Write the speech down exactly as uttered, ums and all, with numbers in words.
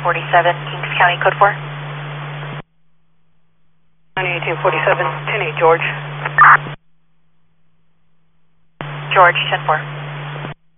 forty-seven, Kings County, code four. eighteen forty-seven, ten eight, George. George, ten four.